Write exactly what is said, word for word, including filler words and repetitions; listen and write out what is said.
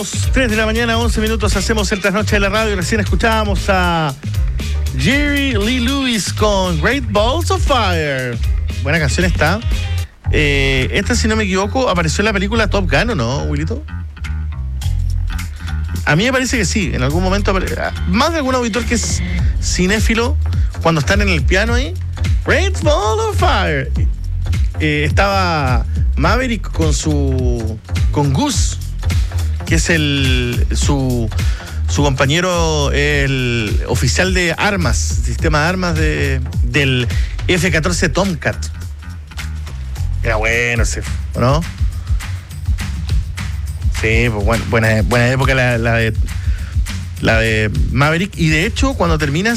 Continuamos, tres de la mañana, once minutos, hacemos el trasnoche de la radio. Recién escuchábamos a Jerry Lee Lewis con Great Balls of Fire. Buena canción está. Eh, esta, si no me equivoco, apareció en la película Top Gun, ¿o no, Wilito? A mí me parece que sí, en algún momento apare... más de algún auditor que es cinéfilo, cuando están en el piano ahí, Great Balls of Fire. Eh, estaba Maverick con su con Gus, que es el su su compañero, el oficial de armas, sistema de armas de del F catorce Tomcat. Era bueno ese, ¿no? Sí, pues bueno, buena, buena época la, la de la de Maverick. Y de hecho, cuando termina